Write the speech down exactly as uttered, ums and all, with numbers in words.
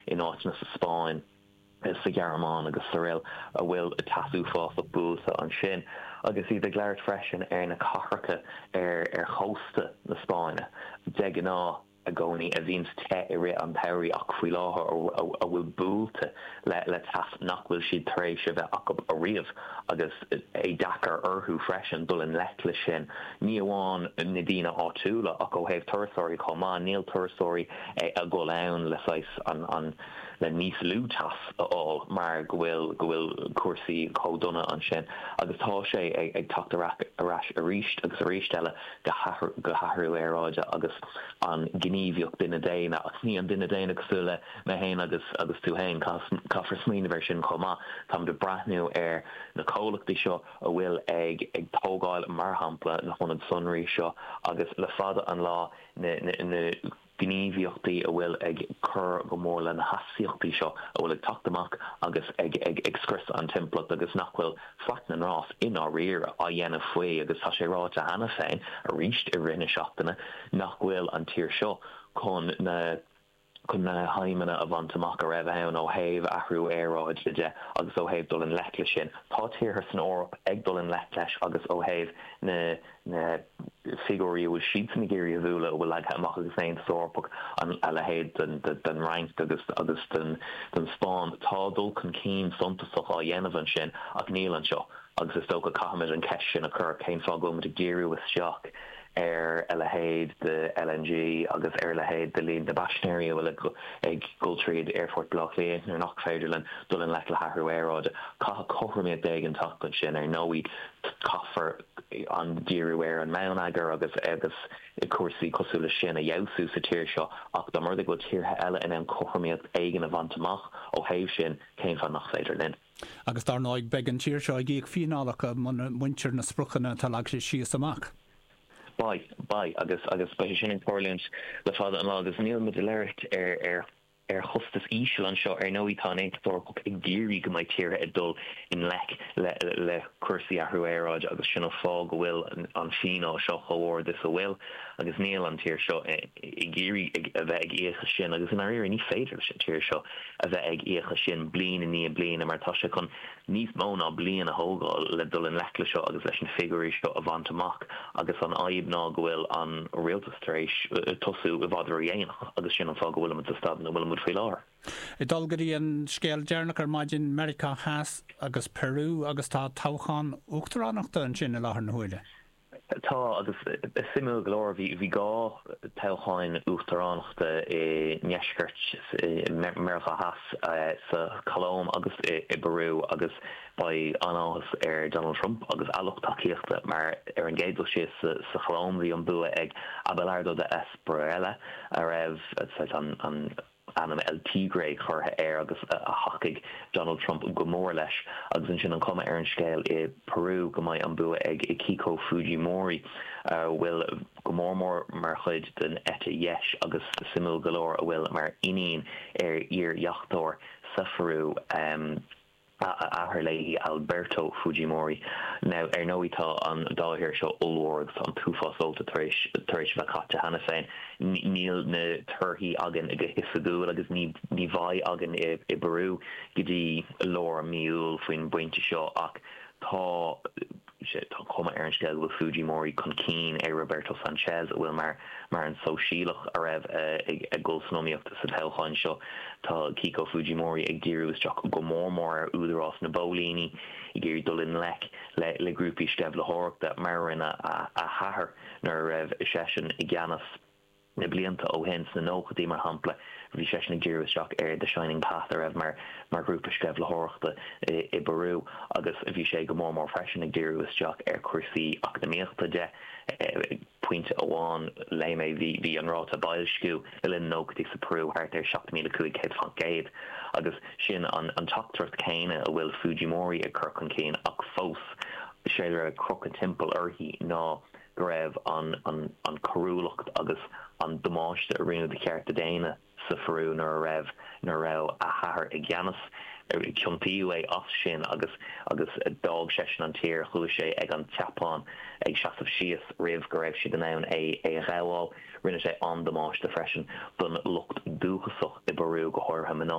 in áitna sa Spáin sa Gearmán agus sa réil a bhfuil a tasú fása búsa an sin agus iad a gléir freisin ar na carcha ar ar chósta na Spáine de gná a gcónaí a bhíons te i ré an tairí ach faoi láthair a bhfuil búlta le le tas nach bhfuil siad tar éis a bheith ach a riamh agus é dachar orthú freisin dul an leicla sin ní amháin na dtíine áitiúla ach ó thaobh turasóirí comá níl turasóirí a go len leis an an le níos lútas aáil mar go bhfuil go bhfuil cuasaí códonna an sin agus tá sé ag ag tucht aráis a ríist agus a ríisteile go hathrú éráide agus an gníomhíocht duine déine ach ní an duine déine agsúla me héin agus agus tú hain caafar smína bhar sin comá tá de brathnú ar na cólachtaí seo a bhfuil ag ag tógáil mar hampla na chun an sunraí seo agus le fada an lá na na gníomhíochtaí a bhfuil ag chur go mór le na hasíochtaí seo a bhfuil ag tacht agus ag ag ag scris an timplacht agus nach bhfuil flac na rás in á riir a dhéanamh faoi agus tá sé ráte hena féin a ríist i rinne seachtainna nach bhfuil an tír seo chun na chun na haimena a bhaintach a raibh ann ó thaobh athrú éráid le de agus ó thaobh dul an leicla sin tá tíortha san Eorp ag dul an lech leis agus ó thaobh na na figurí bhfuil siad san géirí a bhúla bhfuil ag amach agus féin sórpach an a le héad den den reinint agus agus den den Spáin tá dul chun cín suntasach á dhéanamh an sin ach níl an seo agus is tócha caiimiid an ceis sin a chur céim fá go de géirú is seach ar a lehéad de L N G agus ar lehéad de líon de Baisnéirí bhfuil ag Gultreed Airport Block Léon ar nach féidirlinn dul an lech le hathrú éráide cá chothraméid déag an tacht an sin ar nóí caafar an díirú ar an meán agar agus agus i cuasaí cosúla sin a dheabhsú sa tíir seo ach dá mar go tíortha eile in an chothraméid éigen a bhaintach ó thaobh sin céim fan nach féidirlinn. Agus dar náid beag an tíir seo ag ag fiálacha man muintir na spruchanna talag sé síos amach. Bai, bai, agus agus bei sin in Portland le fada an agus níl me de leirt ar ar ar chustas ísisiil an seo ar nóí tá éinttór ag ddíirí go mbeidh tíre a dul in lech le le cuasaí athrú éráid agus sin fá go bhfuil an fíná seo chomhór is a bhfuil agus níl an tíir seo i ggéirí a bheith ag écha sin agus in air ní féidir sin tíir seo a bheith ag écha sin blian in ní blian a mar tá se chun níos móna blian a thógáil le dul an lechla seo agus leis an figurí seo a bhaint amach agus an aib ná go bhfuil an réaltas tar éis tosú i bhádar dhéanach agus sin an fá go bhfuil am a stad na bhfuil fé láir. I dulgarí an scéal dearnach ar maidin America Haas agus Peru agus tá táchan uachtaránachta an sin a láthair na huaile. Tá agus simú glóir bhí bhí gá tácháin uachtaránachta i neisgurt America Haas sa Colóm agus i Peru agus ba anáhas ar Donald Trump agus alachtaíochta mar ar an géadú sé sa Colóm bhí an bua ag Abelardo de Espriella a raibh an an anam El Tigre chutha air agus a hacaigh Donald Trump go mór leis agus an sin an cuma ar an scéal i Peru go mbeidh an bua ag i Keiko Fujimori bhfuil go mór mór mar chuid den éite dheis agus simú golóir a bhfuil mar iníon ar ír jaachtóir sa Peru um, ahar lei Alberto Fujimori. Now er nóítá an dáhir seo ulwards an túfásolta taréis taréis bheith caite hena féin níl na turthaí agan ag hisagúil agus ní ní bhaid agan i i Peru go dtí lór miúil faoin buinte seo ach tá tá cuma ar an scéal bhfuil Fujimori chun cín é Roberto Sanchez a bhfuil mar mar an sóisialach a raibh ag gulsnomíochta sa toghcháin seo tá Keiko Fujimori ag díriú isteach go mór mór ar údarrás na bólíní i ggéirí dul in lech le le grúpi scéal le háireachta mar rinne a a hathair nar raibh sesin i gceannas na blianta ó hens na nóchadaí mar hampla bhí sesin ag díriú isteach ar The Shining Path a raibh mar mar grúpa scéal le háireachta i, i Peru agus bhí sé go mór mór freisin ag díriú isteach ar cuasaí académiachta de puinte amháin le mé bhí bhí an ráta bailsciú i linn nóchadaí sa Peru thart ar seacht míle cúig céad fan géad agus sin an an tachtarcht céine a bhfuil Fujimori a chur chun céin ach fós sé ar a crocan timpeall orthaí ná go raibh an an an choúlacht agus an domáiste a rinne de ceart a déine sa Peru nar a raibh nar raibh a hathair i gceannas ar ciontaíú é as sin agus agus a dag sesin an tír chuaigh sé ag an teapán ag seasamh síos roimh go raibh siad an ann é é ghabháil rinne sé an domáiste freisin don lucht dúchasach i Peru go háirtha